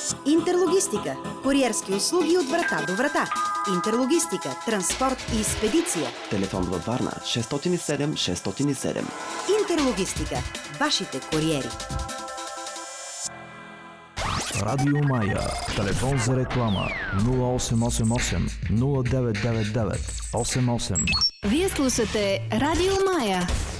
Интерлогистика. Куриерски услуги от врата до врата. Интерлогистика, транспорт и спедиция. Телефон във Варна 607 607. Интерлогистика. Вашите куриери. Радио Мая. Телефон за реклама 0888 0999 88. Вие слушате Радио Мая.